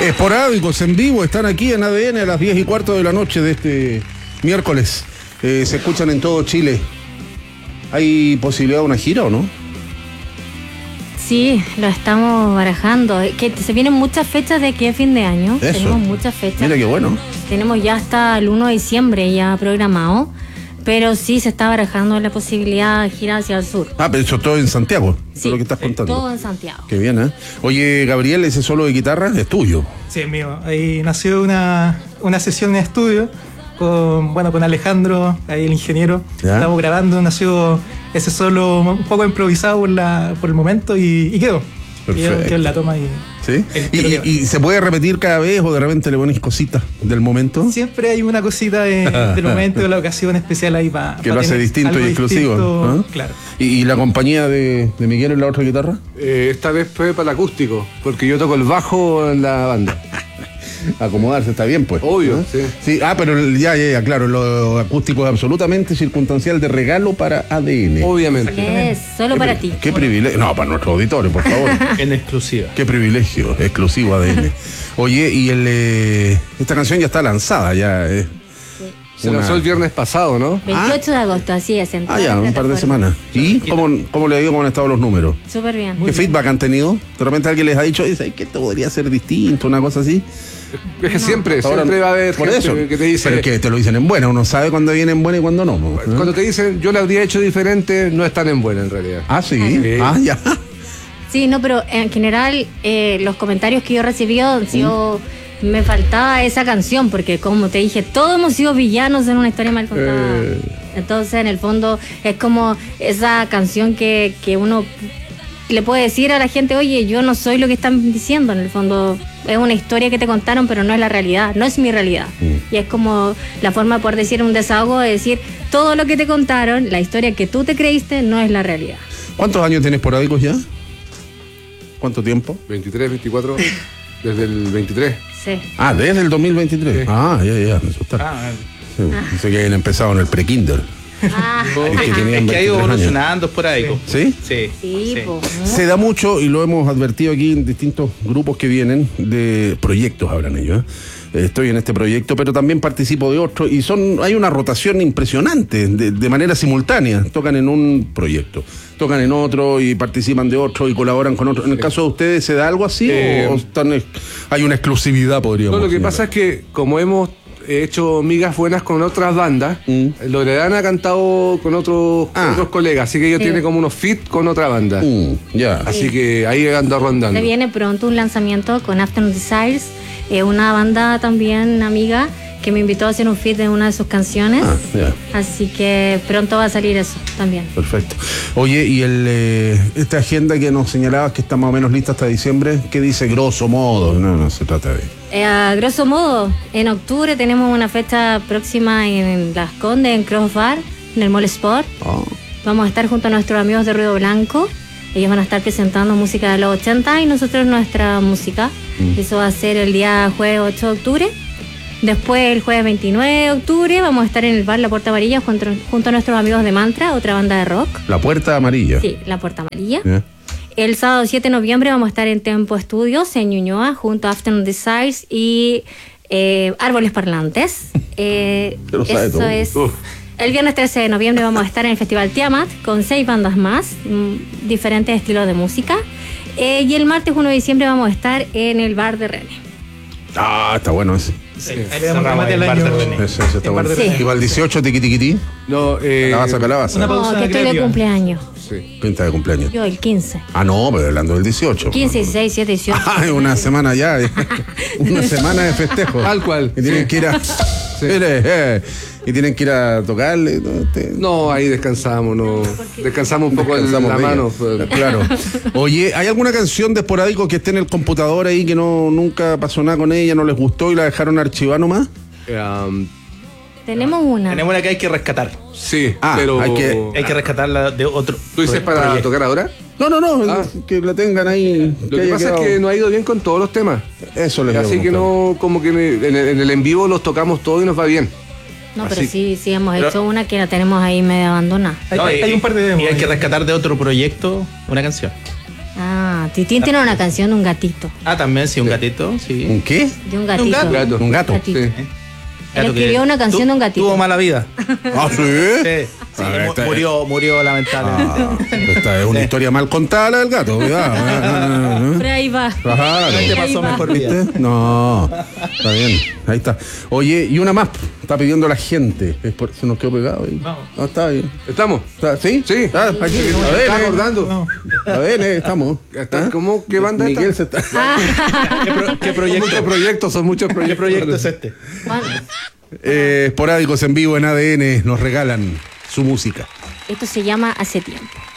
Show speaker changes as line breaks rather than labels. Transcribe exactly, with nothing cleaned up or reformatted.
Esporádicos en vivo están aquí en A D N a las diez y cuarto de la noche de este miércoles. Eh, se escuchan en todo Chile. ¿Hay posibilidad de una gira o no?
Sí, lo estamos barajando. Que se vienen muchas fechas de aquí a fin de año.
Eso.
Tenemos muchas fechas.
Mira qué bueno.
Tenemos ya hasta el uno de diciembre ya programado. Pero sí se está barajando la posibilidad de girar hacia el sur.
Ah, pero eso todo en Santiago.
Sí,
es lo que estás contando.
Todo en Santiago.
Qué bien, ¿eh? Oye, Gabriel, ese solo de guitarra es tuyo.
Sí, es mío. Ahí nació una, una sesión en estudio con, bueno, con Alejandro, ahí el ingeniero.
¿Ya?
Estamos grabando, nació ese solo un poco improvisado por, la, por el momento y, y quedó.
Perfecto.
Quedó, quedó en la toma y...
¿Sí? ¿Y, y, ¿Y se puede repetir cada vez o de repente le pones cositas del momento?
Siempre hay una cosita de, del momento, de la ocasión especial ahí para...
Que pa lo hace distinto y exclusivo.
Distinto,
¿Ah?
Claro.
¿Y, ¿Y la compañía de, de Miguel en la otra guitarra?
Eh, esta vez fue para el acústico, porque yo toco el bajo en la banda.
Acomodarse está bien, pues.
Obvio,
¿no?
sí.
Sí. Ah, pero ya, ya, ya, claro, lo acústico es absolutamente circunstancial de regalo para A D N.
Obviamente.
Es solo para ti.
Qué privilegio. No, para nuestros auditores, por favor.
En exclusiva.
Qué privilegio, exclusivo A D N. Oye, y el eh, esta canción ya está lanzada, ya. Eh.
Se
Una-
lanzó el viernes pasado, ¿no?
veintiocho de agosto, así es. En
Ah,
todas
ya,
las
un par de
plataformas.
semanas. ¿Y cómo, cómo le digo cómo han estado los números?
Súper bien.
¿Qué feedback han tenido? De repente alguien les ha dicho, "Oye, ¿sabes qué? Esto podría ser distinto, una cosa así.
Es que siempre,
Ahora,
siempre va a haber
por
gente
eso.
que te dice...
Pero es que te lo dicen en buena, uno sabe cuándo viene en buena y cuándo no. ¿no?
Cuando te dicen, yo lo habría hecho diferente, no están en buena en realidad.
Ah, sí.
Sí.
Ah, ya.
Sí, no, pero en general eh, los comentarios que yo he recibido han sido... Me faltaba esa canción, porque como te dije, todos hemos sido villanos en una historia mal contada.
Eh.
Entonces, en el fondo, es como esa canción que, que uno le puede decir a la gente, oye, yo no soy lo que están diciendo. En el fondo, es una historia que te contaron, pero no es la realidad, no es mi realidad.
Mm.
Y es como la forma de poder decir un desahogo, de decir, todo lo que te contaron, la historia que tú te creíste, no es la realidad.
¿Cuántos años tienes esporádicos ya? ¿Cuánto tiempo?
veintitrés, veinticuatro, desde el veintitrés.
Sí.
Ah, desde el dos mil veintitrés.
Sí.
Ah, ya, ya, me asustaron.
Ah,
Sí, pensé que habían empezado en el pre-kinder.
Ah,
Es que tenían
es que ha ido
veintitrés años.
evolucionando esporádico.
¿Sí?
Sí.
sí, po, ¿no?
Se da mucho, y lo hemos advertido aquí en distintos grupos que vienen, de proyectos hablan ellos. ¿eh? Estoy en este proyecto, pero también participo de otro, y son hay una rotación impresionante, de, de manera simultánea. Tocan en un proyecto, tocan en otro, y participan de otro, y colaboran con otro. ¿En el caso de ustedes se da algo así?
Eh,
¿O están, hay una exclusividad, podríamos
No, lo que
señalar?
pasa es que como hemos hecho migas buenas con otras bandas,
Mm.
Loredana ha cantado con otros, con
Ah.
otros colegas, así que ella
Sí.
tiene como unos fit con otra banda.
Mm, ya.
Así que ahí anda rondando.
Se viene pronto un lanzamiento con Afternoon Desires, eh, una banda también amiga que me invitó a hacer un feat de una de sus canciones.
Ah, ya.
Así que pronto va a salir eso también.
Perfecto. Oye, y el eh, esta agenda que nos señalabas que está más o menos lista hasta diciembre, ¿qué dice grosso modo? No, no se trata de...
Eh, a grosso modo, en octubre tenemos una fecha próxima en Las Condes, en Crossbar, en el Mall Sport.
Oh,
Vamos a estar junto a nuestros amigos de Ruido Blanco. Ellos van a estar presentando música de los ochenta y nosotros nuestra música.
Mm.
Eso va a ser el día jueves ocho de octubre. Después, el jueves veintinueve de octubre, vamos a estar en el bar La Puerta Amarilla junto, junto a nuestros amigos de Mantra, otra banda de rock.
La Puerta Amarilla.
Sí, La Puerta Amarilla.
Ya.
El sábado siete de noviembre vamos a estar en Tempo Studios, en Ñuñoa, junto a Afternoon Desires y eh, Árboles Parlantes. Eh,
Pero sabe
eso
todo.
es...
Uf.
El viernes trece de noviembre vamos a estar en el Festival Tiamat con seis bandas más, mm, diferentes estilos de música. Eh, y el martes uno de diciembre vamos a estar en el bar de René.
Ah, está bueno ese.
Sí, ahí le damos
Cerramos
remate al
el bar de
año.
René.
Ese, ese está
en
bueno.
Bar de
Sí.
René.
¿Y va el dieciocho, tiqui tiquití?
No, eh,
Calabaza, calabaza.
una
No,
pausa
que estoy de
creativa.
cumpleaños.
sí.
Pinta de cumpleaños.
Yo el quince.
Ah, no, pero hablando del dieciocho.
quince, dieciséis, diecisiete, dieciocho.
Ah, es una semana ya. Una semana de festejo.
Tal cual.
Y tienen que ir a... Mire, eh, y tienen que ir a tocarle. ¿no? Este-
No, ahí descansamos, no. Descansamos un poco en
Descansamos
la
de
mano.
ella.
pues.
Claro. Oye, ¿hay alguna canción de esporádico que esté en el computador ahí que no nunca pasó nada con ella, no les gustó y la dejaron archivar nomás?
Um,
Tenemos una.
Tenemos una que hay que rescatar.
sí,
Ah,
pero.
hay que-
Hay que rescatarla de otro.
¿Tú dices para
proyecto.
tocar ahora?
No, no, no,
Ah.
que la tengan ahí.
Lo que
haya
pasa
quedado-
es que nos ha ido bien con todos los temas.
Eso les iba a
Así que
preguntar.
no, como que en el, en el en vivo los tocamos todos y nos va bien.
No, pero
Así-
sí, sí hemos
Pero-
hecho una que la tenemos ahí medio abandonada.
Hay,
No,
hay
y-
un par de demos.
Y hay que rescatar de otro proyecto una canción.
Ah, Titín tiene una canción de un gatito.
Ah, también, sí, un gatito, sí.
¿Un qué?
De un gatito.
gato.
Gato.
Un gato.
Gatito.
Sí.
Él
Gato que
escribió una canción
tu-
de un gatito.
Tuvo mala vida.
Ah, sí.
Sí, sí,
Ah,
mu-
esta-
murió, murió lamentablemente.
Ah, esta es una
Sí.
historia mal contada la del gato. cuidado.
Pero ahí va.
Claro.
Te
Ahí
pasó
va.
mejor vida.
¿Viste? No, está bien, ahí está. Oye, y una más, está pidiendo la gente. Es por- se nos quedó pegado ahí.
Vamos.
No, está bien.
¿Estamos?
¿Está- ¿Sí?
Sí.
Ah, aquí.
Me
A ver,
está
eh.
acordando.
A ver, eh, estamos.
Está- ¿cómo? ¿Qué banda
Miguel
esta?
se está.
¿Qué, pro- qué
Son
proyecto?
muchos proyectos, son muchos
¿Qué
proyectos.
proyecto es este?
Juan,
Eh, esporádicos en vivo en A D N nos regalan su música.
esto se llama Hace Tiempo.